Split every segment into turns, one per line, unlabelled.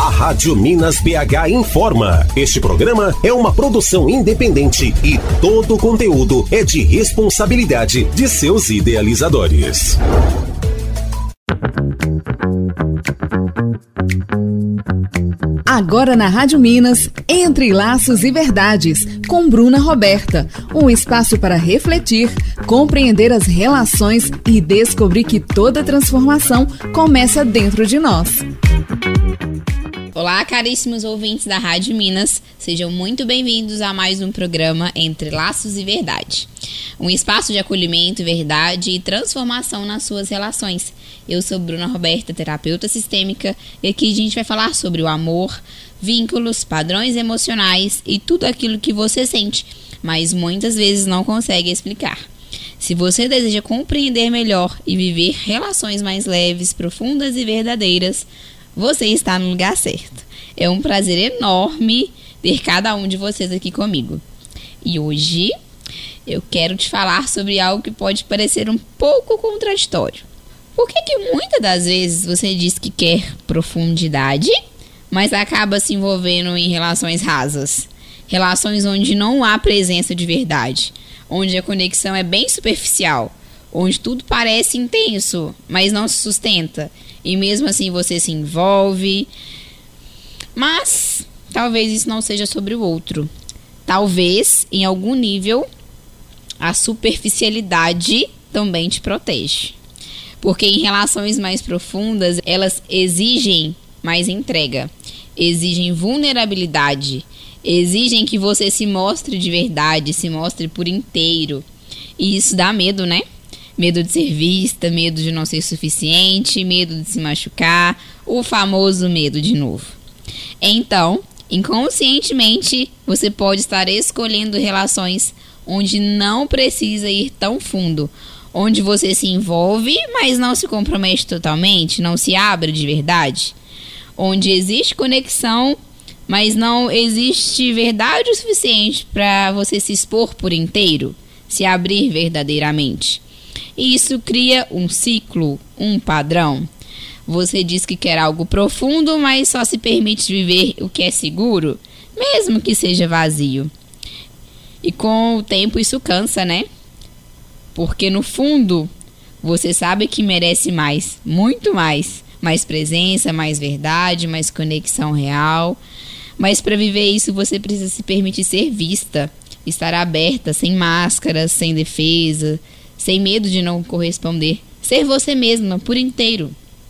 A Rádio Minas BH informa. Este programa é uma produção independente e todo o conteúdo é de responsabilidade de seus idealizadores.
Agora na Rádio Minas, Entre Laços e Verdades, com Bruna Roberta. Um espaço para refletir, compreender as relações e descobrir que toda transformação começa dentro de nós.
Olá, caríssimos ouvintes da Rádio Minas. Sejam muito bem-vindos a mais um programa Entre Laços e Verdade. Um espaço de acolhimento, verdade e transformação nas suas relações. Eu sou Bruna Roberta, terapeuta sistêmica, e aqui a gente vai falar sobre o amor, vínculos, padrões emocionais e tudo aquilo que você sente, mas muitas vezes não consegue explicar. Se você deseja compreender melhor e viver relações mais leves, profundas e verdadeiras, você está no lugar certo. É um prazer enorme ter cada um de vocês aqui comigo. E hoje eu quero te falar sobre algo que pode parecer um pouco contraditório. Por que muitas das vezes você diz que quer profundidade, mas acaba se envolvendo em relações rasas? Relações onde não há presença de verdade, onde a conexão é bem superficial, onde tudo parece intenso, mas não se sustenta. E mesmo assim você se envolve. Mas talvez isso não seja sobre o outro. Talvez, em algum nível, a superficialidade também te protege. Porque em relações mais profundas, elas exigem mais entrega, exigem vulnerabilidade, exigem que você se mostre de verdade, se mostre por inteiro. E isso dá medo, né? Medo de ser vista, medo de não ser suficiente, medo de se machucar, o famoso medo de novo. Então, inconscientemente, você pode estar escolhendo relações onde não precisa ir tão fundo, onde você se envolve, mas não se compromete totalmente, não se abre de verdade, onde existe conexão, mas não existe verdade o suficiente para você se expor por inteiro, se abrir verdadeiramente. E isso cria um ciclo, um padrão. Você diz que quer algo profundo, mas só se permite viver o que é seguro, mesmo que seja vazio. E com o tempo isso cansa, né? Porque no fundo, você sabe que merece mais, muito mais. Mais presença, mais verdade, mais conexão real. Mas para viver isso, você precisa se permitir ser vista, estar aberta, sem máscaras, sem defesa, sem medo de não corresponder. Ser você mesma, por inteiro.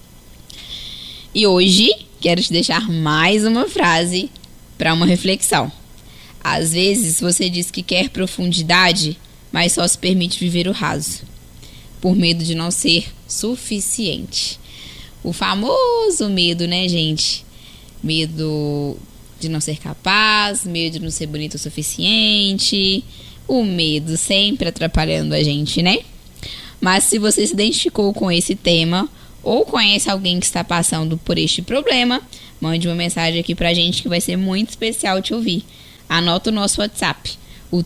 E hoje, quero te deixar mais uma frase para uma reflexão. Às vezes, você diz que quer profundidade, mas só se permite viver o raso, por medo de não ser suficiente. O famoso medo, né, gente? Medo de não ser capaz, medo de não ser bonito o suficiente, o medo sempre atrapalhando a gente, né? Mas se você se identificou com esse tema ou conhece alguém que está passando por este problema, mande uma mensagem aqui pra gente que vai ser muito especial te ouvir. Anota o nosso WhatsApp, o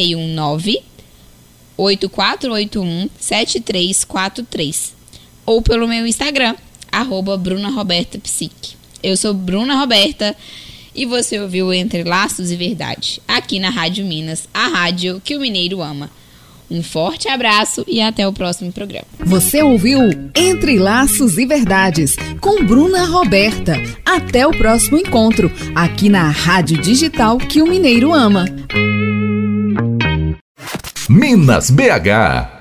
319-8481-7343, ou pelo meu Instagram, @BrunaRobertaPsique. Eu sou Bruna Roberta e você ouviu Entre Laços e Verdade, aqui na Rádio Minas, a rádio que o mineiro ama. Um forte abraço e até o próximo programa.
Você ouviu Entre Laços e Verdades, com Bruna Roberta. Até o próximo encontro, aqui na Rádio Digital que o mineiro ama.
Minas BH.